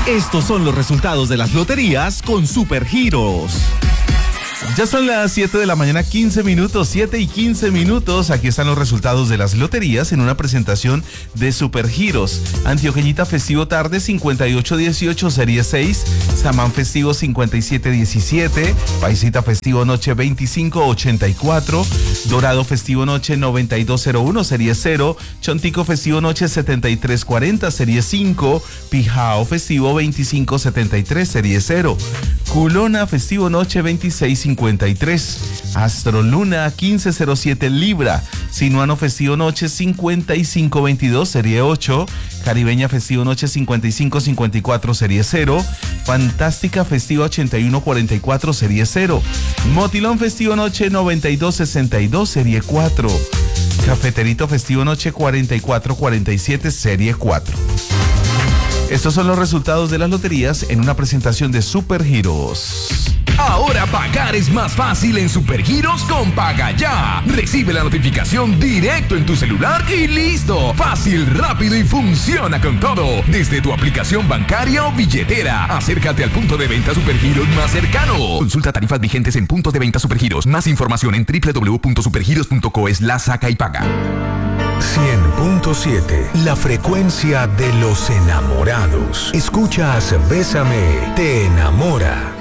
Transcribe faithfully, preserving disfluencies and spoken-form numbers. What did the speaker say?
Estos son los resultados de las loterías con Supergiros. Ya son las siete de la mañana, quince minutos, siete y quince minutos. Aquí están los resultados de las loterías en una presentación de Supergiros. Antioqueñita Festivo Tarde cincuenta y ocho dieciocho, serie seis. Samán Festivo cincuenta y siete diecisiete. Paisita Festivo Noche veinticinco ochenta y cuatro. Dorado Festivo Noche noventa y dos cero uno, serie cero. Chontico Festivo Noche setenta y tres cuarenta, serie cinco. Pijao Festivo veinticinco setenta y tres, serie cero. Culona Festivo Noche veintiséis cincuenta y tres. Astroluna quince cero siete, Libra. Sinuano Festivo Noche cincuenta y cinco veintidós, serie ocho. Caribeña Festivo Noche cincuenta y cinco cincuenta y cuatro, serie cero. Fantástica Festivo ochenta y uno cuarenta y cuatro, serie cero. Motilón Festivo Noche noventa y dos sesenta y dos, serie cuatro. Cafeterito Festivo Noche cuarenta y cuatro cuarenta y siete, serie cuatro. Estos son los resultados de las loterías en una presentación de Supergiros. Ahora pagar es más fácil en Supergiros con Paga Ya. Recibe la notificación directo en tu celular y listo. Fácil, rápido y funciona con todo. Desde tu aplicación bancaria o billetera. Acércate al punto de venta Supergiros más cercano. Consulta tarifas vigentes en puntos de venta Supergiros. Más información en doble u doble u doble u punto supergiros punto co slash saca y paga. cien punto siete, la frecuencia de los enamorados. Escuchas Bésame, te enamora.